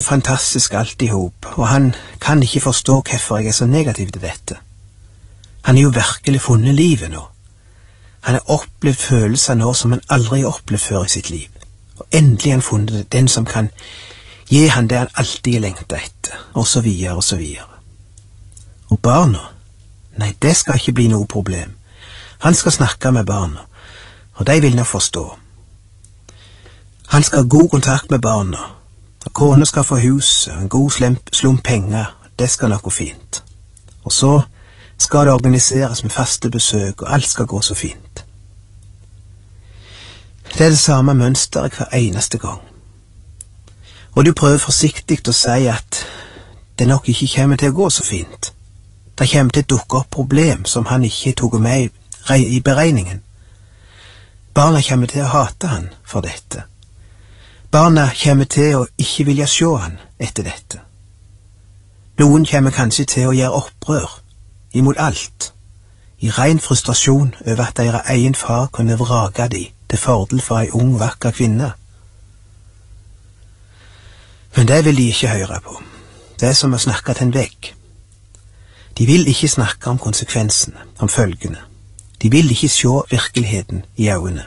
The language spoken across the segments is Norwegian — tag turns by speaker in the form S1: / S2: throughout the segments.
S1: fantastisk alt i hop, og han kan ikke forstå hvorfor jeg er så negativ til dette. Han er jo virkelig funnet livet nå. Han har opplevd følelser nå som han aldri har opplevd før i sitt liv. Og endelig har han funnet den som kan gi han det han alltid har lengtet etter, og så videre og så videre. Og barna? Nei, det skal ikke bli noe problem. Han skal snakke med barna, og de vil nå forstå. Han skal ha god kontakt med barna, og kona skal få huset, en god slump penger, det skal nok gå fint. Og så skal det organiseres med faste besøk, og alt skal gå så fint. Det er det samme mønsteret hver eneste gang. Og du prøver forsiktig å si at det nok ikke kommer til å gå så fint. Det kommer til å dukke opp problem som han ikke tok med i beregningen. Barna kommer til å hate han for dette. Barna kommer til å ikke vilja se han etter dette. Noen kommer kanskje til å gjøre opprør imot alt, i ren frustrasjon over at deres egen far kunne vrake de til fordel for en ung, vakker kvinne. Men det vil de ikke høre på. Det er som å snakke til en vegg. De vil ikke snakke om konsekvensene, om følgene. De vil ikke se virkeligheten i øynene.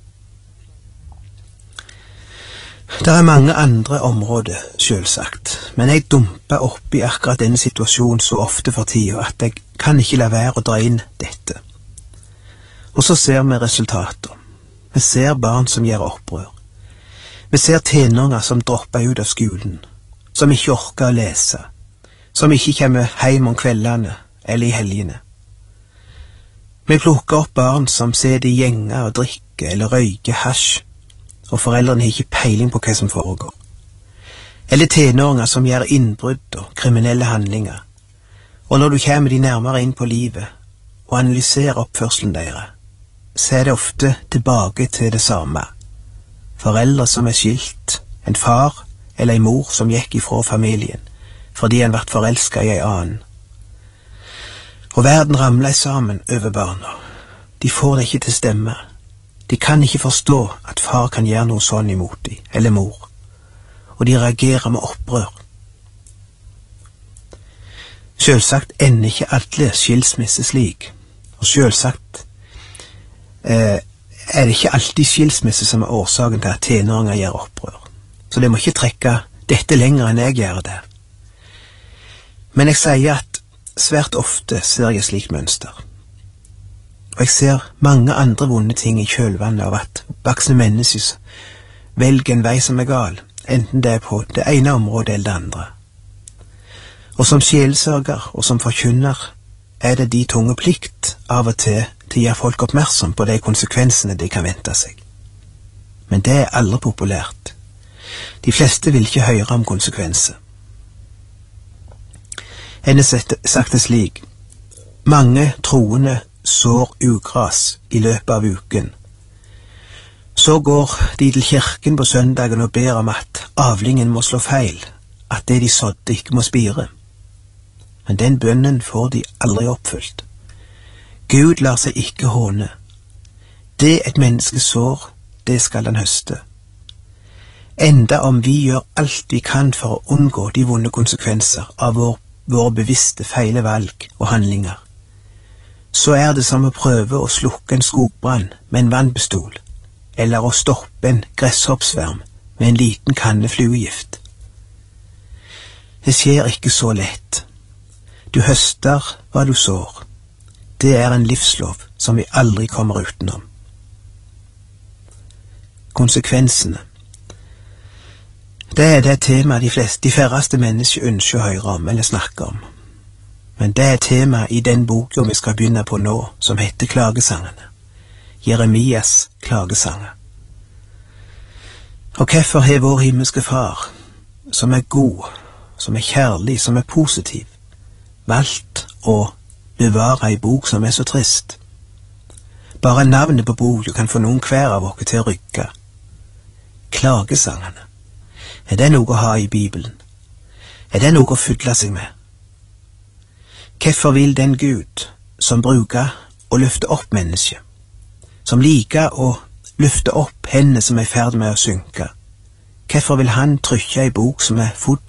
S1: Det er mange andre områder, selvsagt, men jeg dumper opp i akkurat denne situasjonen så ofte for tida at jeg kan ikke la være å dra inn dette. Og så ser vi resultater. Vi ser barn som gjør opprør. Vi ser tenåringer som dropper ut av skolen, som ikke orker å lese, som ikke kommer hjem om kveldene eller i helgene. Vi plukker opp barn som sitter i gjenger og drikker eller røyker hasj, og foreldrene har ikke peiling på hva som foregår. Eller tenåringer som gjør innbrudd og kriminelle handlinger, og når du kommer de nærmere inn på livet og analyserer oppførselen deres, så er det ofte tilbake til det samme. Foreldre som er skilt, en far eller en mor som gikk ifra familien fordi han ble forelsket i en annen. Og verden ramler sammen over barna. De får det ikke til stemme. De kan ikke forstå at far kan gjøre noe sånn imot dem, eller mor. Og de reagerer med opprør. Selvsagt ender ikke alle skilsmisse slik. Og selvsagt er det ikke alltid skilsmisse som er årsaken til at tenåringer gjør opprør. Så det må ikke trekke dette lenger enn jeg gjør det. Men jeg sier at svært ofte ser jeg slik mønster. Og jeg ser mange andre vonde ting i kjølvannet av at voksne mennesker velger en vei som er gal, enten det er på det ene området eller det andre. Og som sjelsørger og som forkynner er det de tunge plikt av og til å gjøre folk oppmerksom på de konsekvensene de kan vente seg. Men det er aldri populært. De fleste vil ikke høre om konsekvenser. En er sagt det slik: mange troende sår ugras i løpet av uken. Så går de til kirken på søndagen og ber om at avlingen må slå feil, at det de sådde ikke må spire. Men den bønnen får de aldri oppfylt. Gud lar seg ikke håne. Det et menneske sår, det skal han høste. Enda om vi gjør alt vi kan for å unngå de vonde konsekvenser av våre bevisste feile valg og handlinger, så er det som å prøve å slukke en skogbrann med en vannpistol, eller å stoppe en gresshoppsverm med en liten kanne fluegift. Det skjer ikke så lett. Du høster hva du sår. Det er en livslov som vi aldri kommer utenom. Konsekvensene. Det er det temaet de færreste mennesker ønsker å høre om eller snakke om. Men det er temaet i den boka vi skal begynne på nå, som heter Klagesangene. Jeremias klagesanger. Og hvorfor har vår himmelske far, som er god, som er kjærlig, som er positiv, valgt å bevare ei bok som er så trist? Bare navnet på boka kan få noen hver av oss til å rykke. Klagesangene. Er det noe å ha i Bibelen? Er det noe å fylle seg med? Hvorfor vil den Gud som bruker å løfte opp mennesket, som liker å løfte opp hendene som er i ferd med å synke, hvorfor vil han trykke ei bok som er full